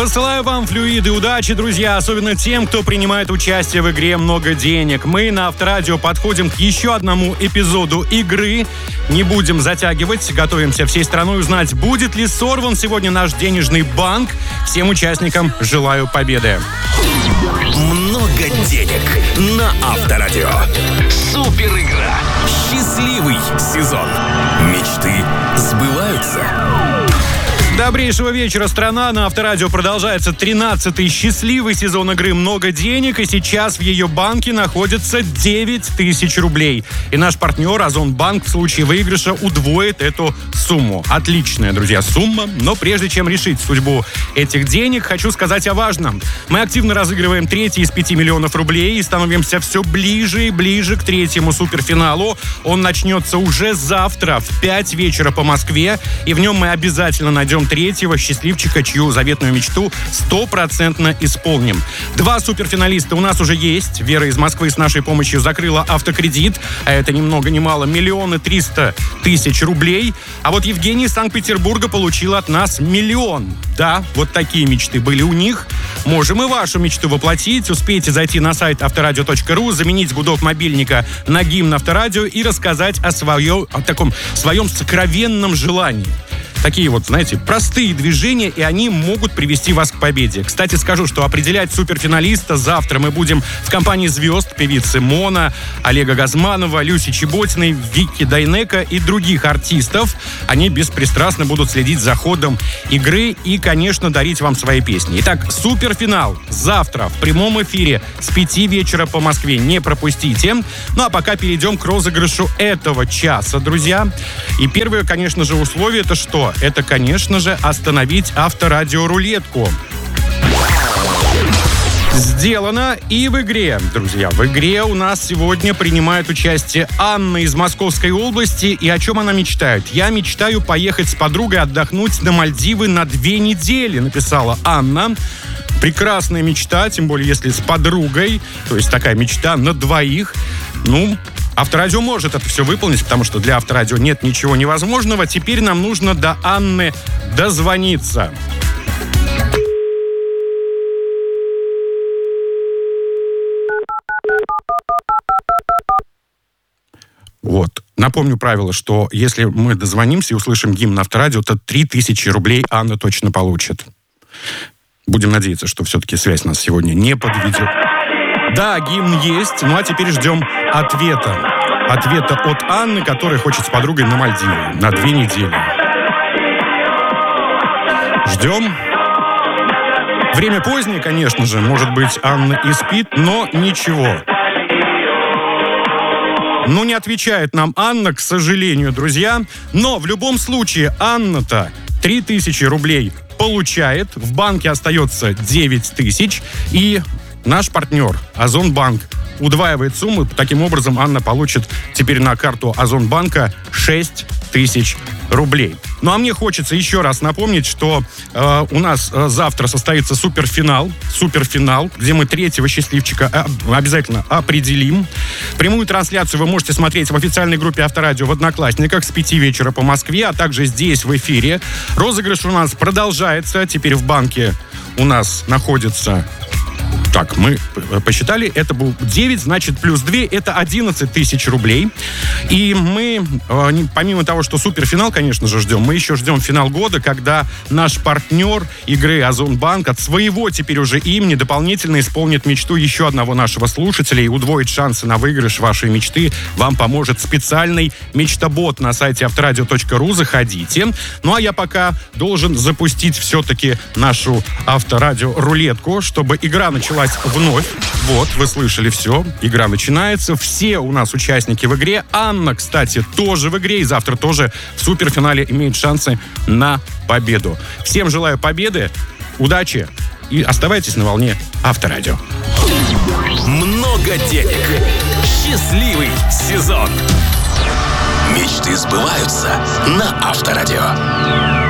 Посылаю вам флюиды удачи, друзья, особенно тем, кто принимает участие в игре «Много денег». Мы на Авторадио подходим к еще одному эпизоду игры. Не будем затягивать, готовимся всей страной узнать, будет ли сорван сегодня наш денежный банк. Всем участникам желаю победы. Много денег на Авторадио. Супер игра. Счастливый сезон. Мечты сбываются. Добрейшего вечера, страна. На Авторадио продолжается 13-й счастливый сезон игры «Много денег», и сейчас в ее банке находится 9 тысяч рублей. И наш партнер Озонбанк в случае выигрыша удвоит эту сумму. Отличная, друзья, сумма. Но прежде чем решить судьбу этих денег, хочу сказать о важном. Мы активно разыгрываем третий из 5 миллионов рублей и становимся все ближе и ближе к третьему суперфиналу. Он начнется уже завтра в 5 вечера по Москве, и в нем мы обязательно найдем третьего счастливчика, чью заветную мечту 100% исполним. 2 суперфиналиста у нас уже есть. Вера из Москвы с нашей помощью закрыла автокредит, а это ни много ни мало 1 300 000 рублей. А вот Евгений из Санкт-Петербурга получил от нас 1 миллион. Да, вот такие мечты были у них. Можем и вашу мечту воплотить. Успейте зайти на сайт авторадио.ру, заменить гудок мобильника на гимн Авторадио и рассказать о своем сокровенном желании. Такие вот, знаете, простые движения, и они могут привести вас к победе. Кстати, скажу, что определять суперфиналиста завтра мы будем в компании звезд, певицы Мона, Олега Газманова, Люси Чеботиной, Вики Дайнеко и других артистов. Они беспристрастно будут следить за ходом игры и, конечно, дарить вам свои песни. Итак, суперфинал завтра в прямом эфире с 5 вечера по Москве. Не пропустите. Ну а пока перейдем к розыгрышу этого часа, друзья. И первое, конечно же, условие — это что? Это, конечно же, остановить авторадиорулетку. Сделано и в игре, друзья. В игре у нас сегодня принимает участие Анна из Московской области. И о чем она мечтает? «Я мечтаю поехать с подругой отдохнуть на Мальдивы на 2 недели», написала Анна. Прекрасная мечта, тем более если с подругой. То есть такая мечта на двоих. Ну, Авторадио может это все выполнить, потому что для Авторадио нет ничего невозможного. Теперь нам нужно до Анны дозвониться. Вот. Напомню правило, что если мы дозвонимся и услышим гимн Авторадио, то 3000 рублей Анна точно получит. Будем надеяться, что все-таки связь нас сегодня не подведет. Да, гимн есть, ну а теперь ждем ответа. Ответа от Анны, которая хочет с подругой на Мальдивы на 2 недели. Ждем. Время позднее, конечно же, может быть, Анна и спит, но ничего. Ну, не отвечает нам Анна, к сожалению, друзья. Но в любом случае Анна-то 3000 рублей получает. В банке остается 9000. И наш партнер Озонбанк удваивает сумму. Таким образом, Анна получит теперь на карту Озонбанка 6000 рублей. Ну, а мне хочется еще раз напомнить, что у нас завтра состоится суперфинал, где мы третьего счастливчика обязательно определим. Прямую трансляцию вы можете смотреть в официальной группе Авторадио в Одноклассниках с 5 вечера по Москве, а также здесь в эфире. Розыгрыш у нас продолжается. Теперь в банке у нас находится... Так, мы посчитали, это был 9, значит, плюс 2, это 11 тысяч рублей. И мы, помимо того, что суперфинал, конечно же, ждем, мы еще ждем финал года, когда наш партнер игры Озонбанк от своего теперь уже имени дополнительно исполнит мечту еще одного нашего слушателя и удвоит шансы на выигрыш вашей мечты. Вам поможет специальный мечтобот на сайте авторадио.ру. Заходите. Ну, а я пока должен запустить все-таки нашу авторадио-рулетку, чтобы игра началась вновь. Вот, вы слышали все. Игра начинается. Все у нас участники в игре. Анна, кстати, тоже в игре. И завтра тоже в суперфинале имеет шансы на победу. Всем желаю победы, удачи и оставайтесь на волне Авторадио. Много денег. Счастливый сезон. Мечты сбываются на Авторадио.